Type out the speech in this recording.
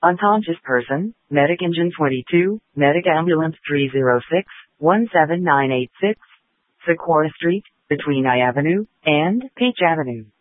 Unconscious person, Medic Engine 22, Medic Ambulance 306, 17986, Socorro Street, between I Avenue and Peach Avenue.